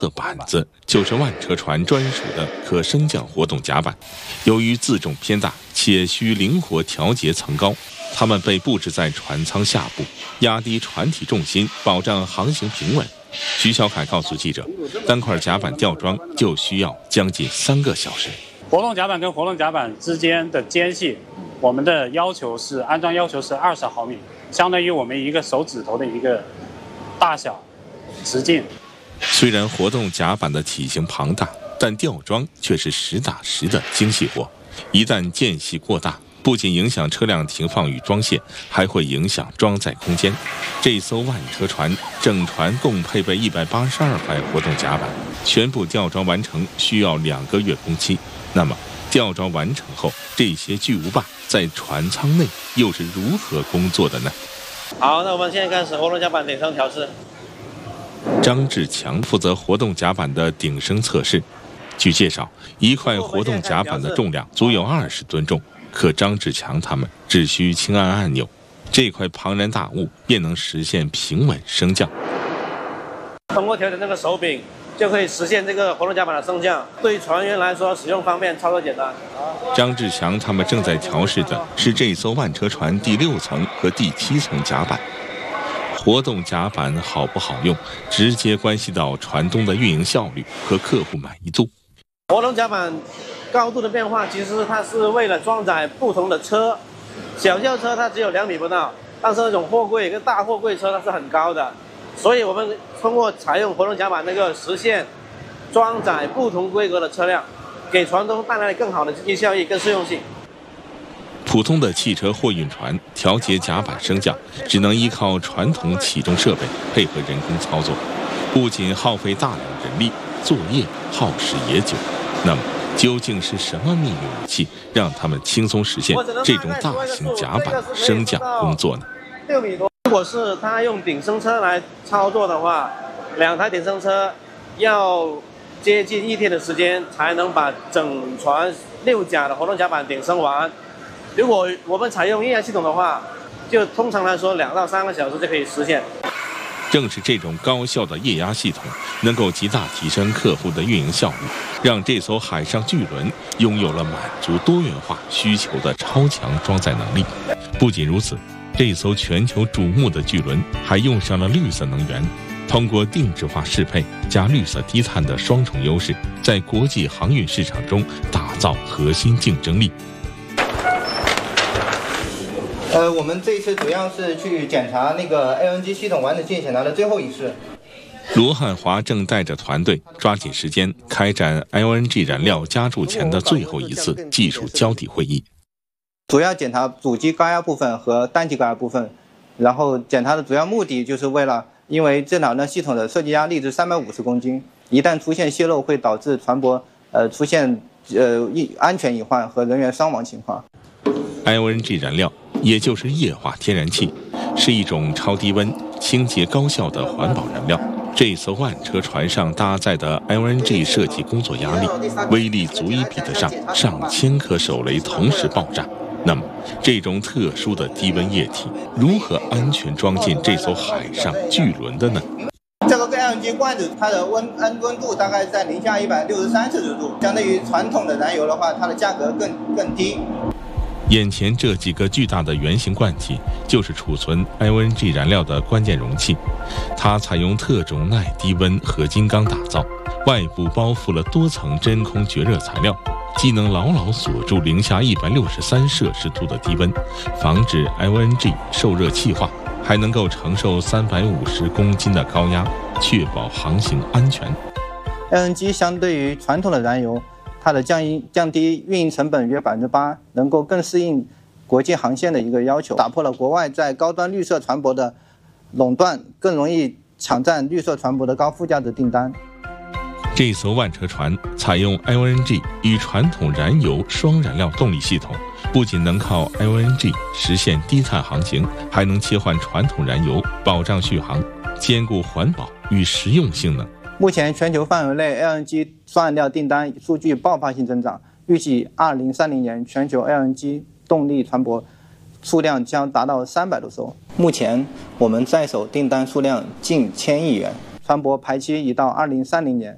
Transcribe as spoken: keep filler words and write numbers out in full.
的板子就是万车船专属的可升降活动甲板，由于自重偏大且需灵活调节层高，它们被布置在船舱下部，压低船体重心，保障航行平稳。徐小凯告诉记者，单块甲板吊装就需要将近三个小时。 活动甲板跟活动甲板之间的间隙，我们的要求是安装要求是二十毫米，相当于我们一个手指头的一个大小直径。 虽然活动甲板的体型庞大，但吊装却是实打实的精细活。一旦间隙过大，不仅影响车辆停放与装卸，还会影响装载空间。这艘万车船整船共配备一百八十二块活动甲板，全部吊装完成需要两个月工期。那么吊装完成后，这些巨无霸在船舱内又是如何工作的呢？ 好，那我们现在开始活动甲板顶升调试。 张志强负责活动甲板的顶升测试。据介绍，一块活动甲板的重量足有二十吨重，可张志强他们只需轻按按钮，这块庞然大物便能实现平稳升降。 通过调整这个手柄，就可以实现这个活动甲板的升降，对于船员来说使用方便，操作简单。 张志强他们正在调试的是这艘万车船第六层和第七层甲板。活动甲板好不好用，直接关系到船东的运营效率和客户满意度。 活动甲板高度的变化，其实它是为了装载不同的车，小轿车它只有两米不到，但是那种货柜跟大货柜车它是很高的，所以我们通过采用活动甲板那个实现装载不同规格的车辆，给船东带来更好的经济效益跟适用性。 普通的汽车货运船调节甲板升降，只能依靠传统起重设备配合人工操作，不仅耗费大量人力，作业耗时也久。那么，究竟是什么秘密武器，让他们轻松实现这种大型甲板升降工作呢？ 六米多。如果是他用顶升车来操作的话，两台顶升车要接近一天的时间才能把整船六甲的活动甲板顶升完。如果我们采用液压系统的话，就通常来说两到三个小时就可以实现。 正是这种高效的液压系统，能够极大提升客户的运营效率，让这艘海上巨轮拥有了满足多元化需求的超强装载能力。不仅如此，这艘全球瞩目的巨轮还用上了绿色能源，通过定制化适配加绿色低碳的双重优势，在国际航运市场中打造核心竞争力。 呃，我们这一次主要是去检查那个 L N G 系统完整性检查的最后一次。 罗汉华正带着团队抓紧时间开展 L N G 燃料加注前的最后一次技术交底会议。 主要检查主机高压部分和单级高压部分，然后检查的主要目的就是为了，因为这两个系统的设计压力是三百五十公斤，一旦出现泄漏会导致船舶呃出现呃安全隐患和人员伤亡情况。 L N G 燃料也就是液化天然气，是一种超低温、清洁高效的环保燃料。这艘万车船上搭载的 L N G 设计工作压力，威力足以比得上上千颗手雷同时爆炸。那么，这种特殊的低温液体如何安全装进这艘海上巨轮的呢？ 这个 L N G 罐子它的温温温度大概在零下一百六十三摄氏度，相对于传统的燃油的话，它的价格更更低。 眼前这几个巨大的圆形罐体就是储存 L N G 燃料的关键容器，它采用特种耐低温合金钢打造，外部包覆了多层真空绝热材料，既能牢牢锁住零下一百六十三摄氏度的低温，防止 L N G 受热气化，还能够承受三百五十公斤的高压，确保航行安全。 L N G 相对于传统的燃油，它的降低降低运营成本约百分之八，能够更适应国际航线的一个要求，打破了国外在高端绿色船舶的垄断，更容易抢占绿色船舶的高附加值订单。 这艘万车船采用 L N G 与传统燃油双燃料动力系统，不仅能靠 L N G 实现低碳航行，还能切换传统燃油，保障续航，兼顾环保与实用性能。 目前全球范围内 L N G 双燃料订单数据爆发性增长，预计二零三零年全球 L N G 动力船舶数量将达到三百多艘。目前我们在手订单数量近千亿元，船舶排期已到二零三零年。